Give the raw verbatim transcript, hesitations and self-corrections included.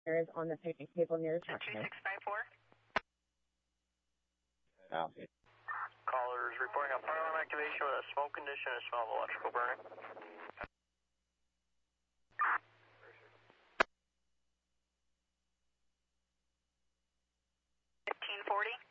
is on the picnic table near the truck. two six nine four. Copy. Callers reporting a fire alarm activation with a smoke condition and smell of electrical burning. fifteen forty.